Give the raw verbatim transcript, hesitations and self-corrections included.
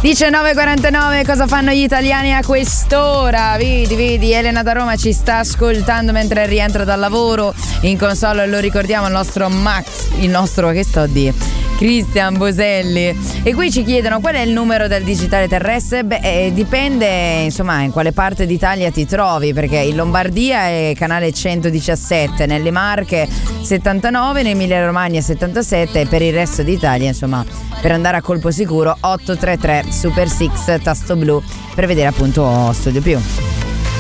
diciannove e quarantanove, cosa fanno gli italiani a quest'ora? Vedi, vedi, Elena da Roma ci sta ascoltando mentre rientra dal lavoro. In console lo ricordiamo il nostro Max, il nostro, che sto a dire, Cristian Boselli. E qui ci chiedono qual è il numero del digitale terrestre. Beh, eh, dipende insomma in quale parte d'Italia ti trovi, perché in Lombardia è canale centodiciassette, nelle Marche settantanove, in Emilia Romagna settantasette, e per il resto d'Italia insomma per andare a colpo sicuro otto tre tre Super Six tasto blu per vedere appunto Studio Più.